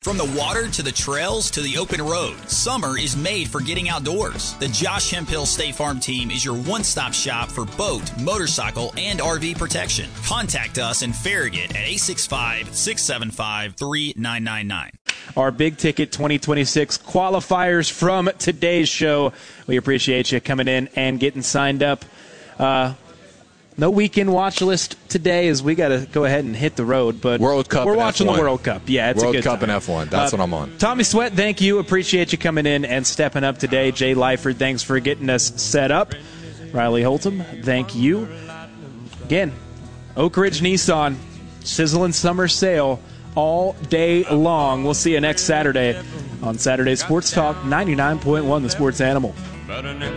From the water to the trails to the open road, summer is made for getting outdoors. The Josh Hemphill State Farm team is your one-stop shop for boat, motorcycle, and RV protection. Contact us in Farragut at 865-675-3999. Our big ticket 2026 qualifiers from today's show. We appreciate you coming in and getting signed up. No weekend watch list today, as we got to go ahead and hit the road. But World Cup. We're watching F1. the World Cup. Yeah, it's World a good Cup time. and F1. That's what I'm on. Tommy Sweat, thank you. Appreciate you coming in and stepping up today. Jay Lyford, thanks for getting us set up. Riley Holtum, thank you. Again, Oak Ridge Nissan, sizzling summer sale all day long. We'll see you next Saturday on Saturday Sports Talk 99.1, The Sports Animal.